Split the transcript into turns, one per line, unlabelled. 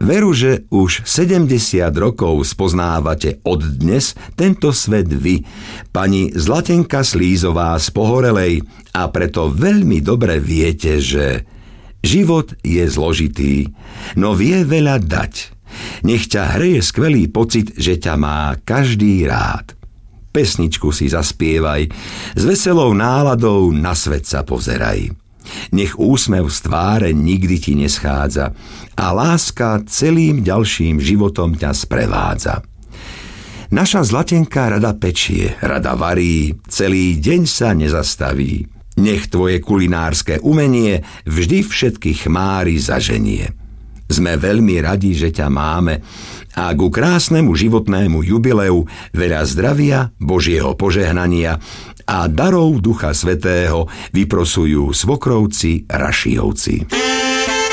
Veru, že už 70 rokov spoznávate od dnes tento svet vy, pani Zlatenka Slízová z Pohorelej, a preto veľmi dobre viete, že život je zložitý, no vie veľa dať. Nech ťa hreje skvelý pocit, že ťa má každý rád. Pesničku si zaspievaj, s veselou náladou na svet sa pozeraj. Nech úsmev z tváre nikdy ti neschádza a láska celým ďalším životom ťa sprevádza. Naša Zlatenka rada pečie, rada varí, celý deň sa nezastaví. Nech tvoje kulinárske umenie vždy všetky chmáry zaženie. Sme veľmi radi, že ťa máme a ku krásnemu životnému jubileu veľa zdravia, Božieho požehnania a darov Ducha Svätého vyprosujú svokrovci Rašijovci.